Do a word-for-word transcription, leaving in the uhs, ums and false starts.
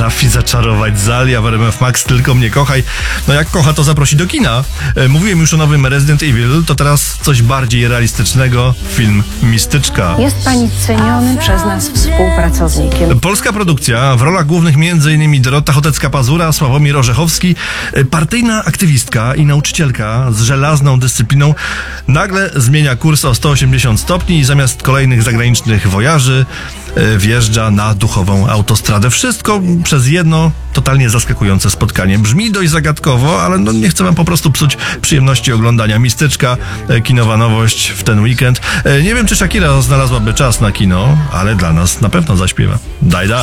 potrafi zaczarować Zalia w R M F Max, tylko mnie kochaj. No jak kocha, to zaprosi do kina. E, mówiłem już o nowym Resident Evil, to teraz coś bardziej realistycznego. Film Mistyczka. Jest pani cenionym przez nas współpracownikiem. Polska produkcja, w rolach głównych m.in. Dorota Chotecka-Pazura, Sławomir Orzechowski, partyjna aktywistka i nauczycielka z żelazną dyscypliną nagle zmienia kurs o sto osiemdziesiąt stopni i zamiast kolejnych zagranicznych wojaży wjeżdża na duchową autostradę. Wszystko przez jedno totalnie zaskakujące spotkanie. Brzmi dość zagadkowo, ale no nie chcę wam po prostu psuć przyjemności oglądania. Mistyczka, kinowa nowość w ten weekend. Nie wiem, czy Shakira znalazłaby czas na kino, ale dla nas na pewno zaśpiewa. Daj, daj.